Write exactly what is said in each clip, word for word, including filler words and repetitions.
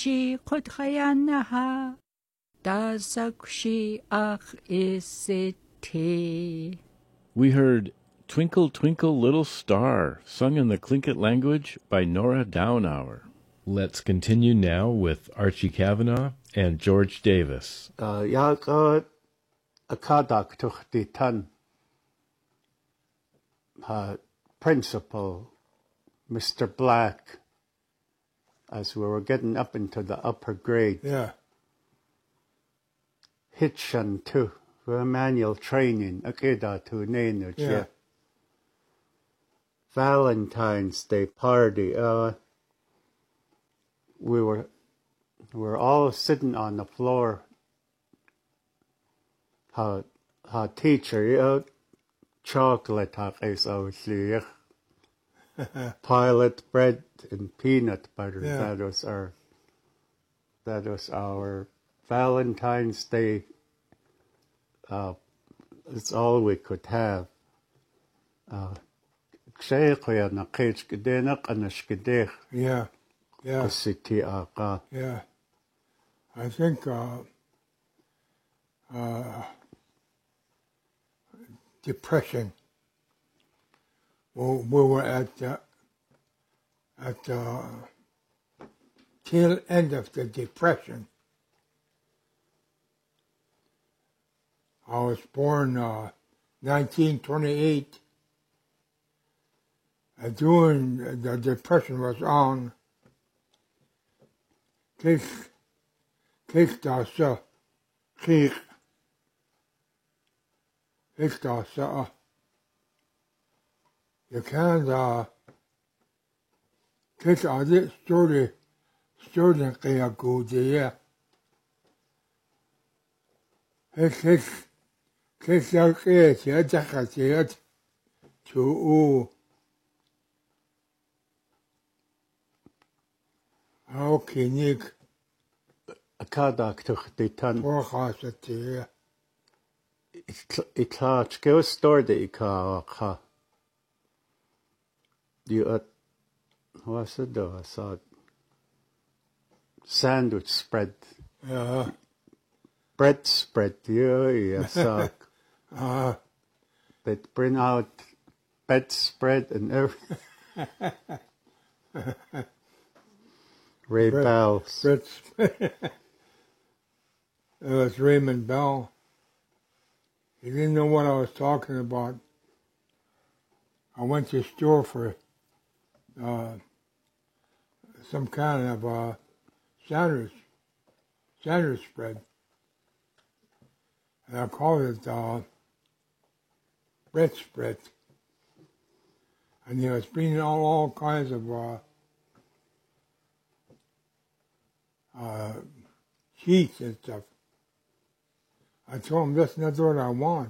shi kodchayanaha dasakshi ach isite. We heard Twinkle, Twinkle, Little Star, sung in the Tlingit language by Nora Downhour. Let's continue now with Archie Kavanagh and George Davis. Yaga akadak tuchti tan principal, Mister Black, as we were getting up into the upper grade. Yeah. Hitchan too, for manual training, akeda to nenu. Yeah. Valentine's Day party. Uh, we were we were all sitting on the floor. How how teacher you chocolate is obviously pilot bread and peanut butter. Yeah. That was our that was our Valentine's Day. Uh, it's all we could have. Uh, Yeah, yeah, yeah. I think uh, uh, depression. Well, we were at uh, at the uh, tail end of the depression. I was born uh, nineteen twenty-eight. Uh, during the depression was on. Kijk, kijk daar zo, kijk, kijk daar zo. Je kan daar, kijk aan dit story, story kun je goed ja. Kijk, kijk, kijk daar kijk je, dat gaat je het, toe. Okay, Nick. Akadak tuchti tan. Voorgaat Ik ga het gauw stoorde ik ga ga. Die wat was het daar? So sandwich spread. Ja. Bread spread. Ja, ja. So uh, they bring out bedspread and everything. Ray Brett, Bell. Brett, it was Raymond Bell. He didn't know what I was talking about. I went to the store for uh, some kind of uh, sandwich, sandwich spread. And I called it uh, bread spread. And he was bringing all, all kinds of uh, uh, sheets and stuff. I told him, that's not what I want.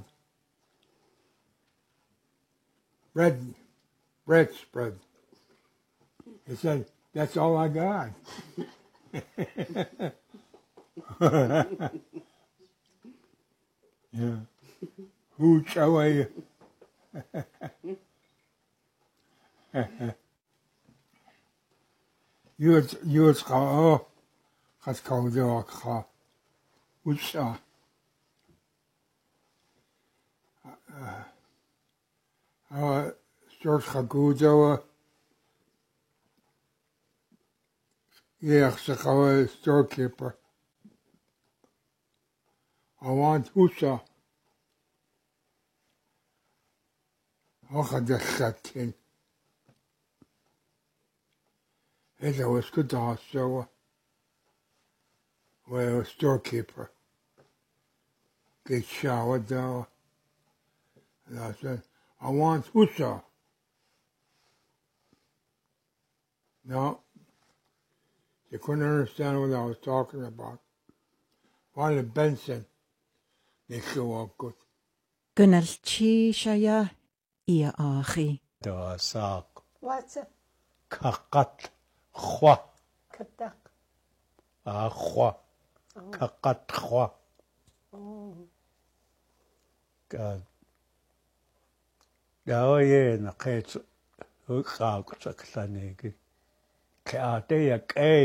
Bread, bread spread. He said, that's all I got. Yeah. Hooch, how are you? You, you, oh, gaat koud door, ga. Hooch, ah. Uh, George Gagudo, yeah, a storekeeper. I want Husa. I had the second. It was good to have so. Well, storekeeper. Get showered though. And I said, I want Husa. No. You couldn't understand what I was talking about. Wanted Benson. They show up good. Gynnallchi siya ia achi. Da sak. What's it? Kakat khwa. Katak. Ah khwa. Kakat khwa. Oh. God. Ja, je na kets. Hoe ga ik zo klein ik. Kaate ya